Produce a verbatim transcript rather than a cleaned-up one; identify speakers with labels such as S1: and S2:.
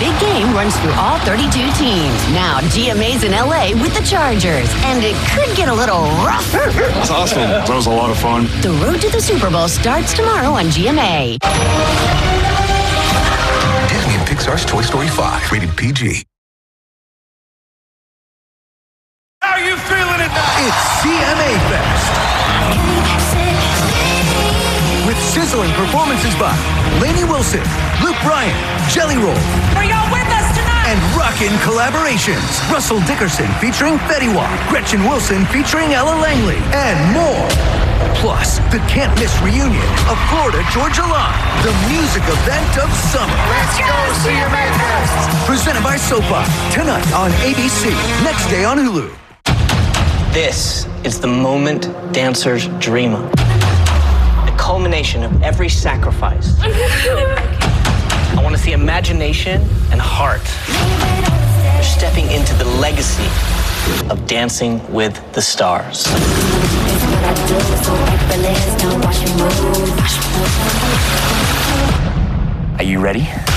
S1: big game runs through all thirty-two teams. Now G M A's in L A with the Chargers, and it could get a little rough.
S2: That's awesome. That was a lot of fun.
S1: The road to the Super Bowl starts tomorrow on G M A.
S3: Disney and Pixar's Toy Story five, rated P G.
S4: How you feeling tonight?
S5: It's C M A Fest. With sizzling performances by Lainey Wilson, Luke Bryan, Jelly Roll.
S6: Are y'all with us tonight?
S5: And rockin' collaborations. Russell Dickerson featuring Fetty Wap, Gretchen Wilson featuring Ella Langley, and more. Plus, the can't-miss reunion of Florida Georgia Line, the music event of summer.
S4: Let's go, C M A Fest!
S5: Presented by SoFi, tonight on A B C, next day on Hulu.
S7: This is the moment dancers dream of. The culmination of every sacrifice. I want to see imagination and heart. You're stepping into the legacy of Dancing with the Stars. Are you ready?